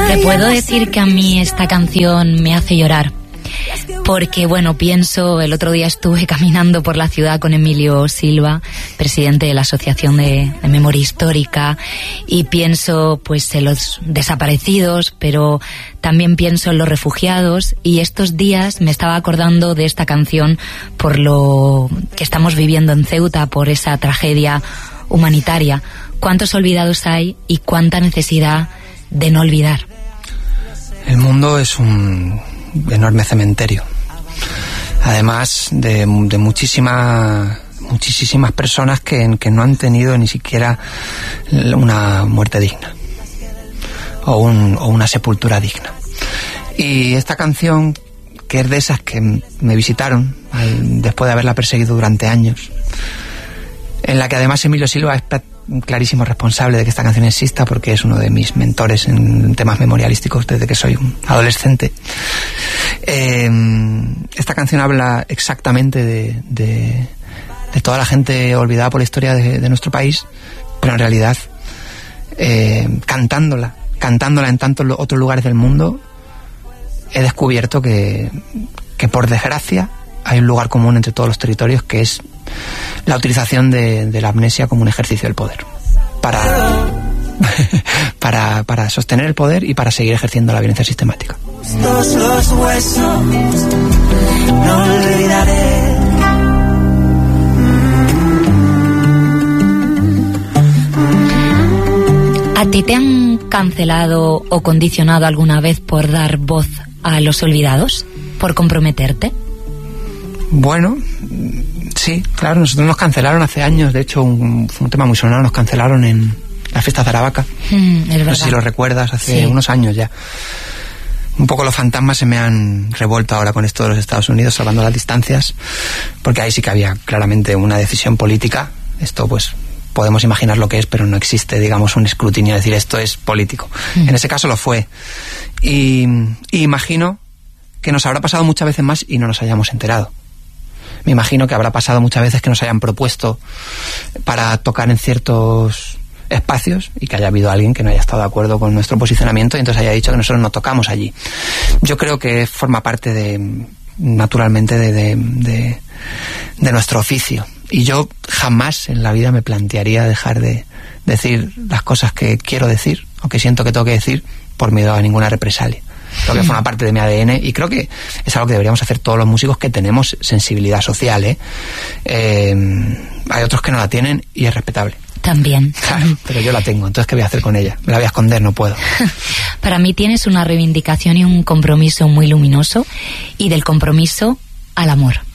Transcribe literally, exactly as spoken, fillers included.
Te puedo decir que a mí esta canción me hace llorar. Porque, bueno, pienso, el otro día estuve caminando por la ciudad con Emilio Silva, presidente de la Asociación de, de Memoria Histórica, y pienso, pues, en los desaparecidos, pero también pienso en los refugiados, y estos días me estaba acordando de esta canción por lo que estamos viviendo en Ceuta, por esa tragedia humanitaria. ¿Cuántos olvidados hay y cuánta necesidad de no olvidar? El mundo es un enorme cementerio, además de, de muchísimas muchísimas personas que, que no han tenido ni siquiera una muerte digna o, un, o una sepultura digna. Y esta canción, que es de esas que me visitaron al, después de haberla perseguido durante años, en la que además Emilio Silva es un clarísimo responsable de que esta canción exista, porque es uno de mis mentores en temas memorialísticos desde que soy un adolescente. Eh, esta canción habla exactamente de, de, de toda la gente olvidada por la historia de, de nuestro país, pero en realidad eh, cantándola, cantándola en tantos otros lugares del mundo, he descubierto que, que por desgracia hay un lugar común entre todos los territorios, que es la utilización de, de la amnesia como un ejercicio del poder para, para, para sostener el poder y para seguir ejerciendo la violencia sistemática. Todos los huesos no olvidaré. ¿A ti te han cancelado o condicionado alguna vez por dar voz a los olvidados? ¿Por comprometerte? Bueno, sí, claro, nosotros nos cancelaron hace años, de hecho, un, fue un tema muy sonado, nos cancelaron en las fiestas de Aravaca. Mm, es verdad. No sé si lo recuerdas, hace sí. unos años ya. Un poco los fantasmas se me han revuelto ahora con esto de los Estados Unidos, salvando las distancias, porque ahí sí que había claramente una decisión política. Esto, pues, podemos imaginar lo que es, pero no existe, digamos, un escrutinio, decir esto es político. Mm. En ese caso lo fue. Y, y imagino que nos habrá pasado muchas veces más y no nos hayamos enterado. Me imagino que habrá pasado muchas veces que nos hayan propuesto para tocar en ciertos espacios y que haya habido alguien que no haya estado de acuerdo con nuestro posicionamiento y entonces haya dicho que nosotros no tocamos allí. Yo creo que forma parte de, naturalmente, de, de, de, de nuestro oficio. Y yo jamás en la vida me plantearía dejar de decir las cosas que quiero decir o que siento que tengo que decir por miedo a ninguna represalia. Creo que forma parte de mi A D N y creo que es algo que deberíamos hacer todos los músicos que tenemos sensibilidad social, ¿eh? Eh, hay otros que no la tienen y es respetable. También. Claro, pero yo la tengo, entonces ¿qué voy a hacer con ella? Me la voy a esconder, no puedo. Para mí tienes una reivindicación y un compromiso muy luminoso, y del compromiso al amor.